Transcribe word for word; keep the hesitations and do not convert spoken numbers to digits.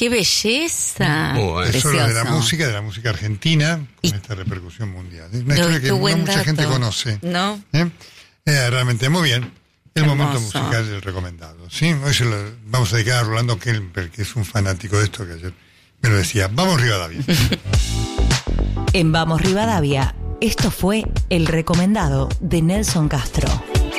¡Qué belleza! Oh, es solo de la música, de la música argentina, con Y, esta repercusión mundial. Es una historia que no mucha dato. gente conoce. ¿No? ¿Eh? Eh, realmente muy bien. El Hermoso. momento musical del recomendado. ¿Sí? Hoy se lo vamos a dedicar a Rolando Kemper, que es un fanático de esto, que ayer me lo decía. Vamos Rivadavia. En Vamos Rivadavia, esto fue el recomendado de Nelson Castro.